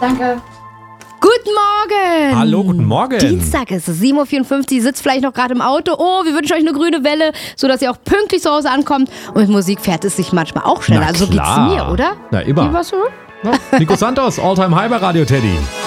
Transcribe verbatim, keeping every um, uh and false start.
Danke. Guten Morgen! Hallo, guten Morgen. Dienstag ist es, sieben Uhr vierundfünfzig, sitzt vielleicht noch gerade im Auto. Oh, wir wünschen euch eine grüne Welle, sodass ihr auch pünktlich zu Hause ankommt. Und mit Musik fährt es sich manchmal auch schneller. Na Also klar. geht's mir, oder? Na, immer. Wie war's so? Nico Santos, Alltime High bei Radio Teddy.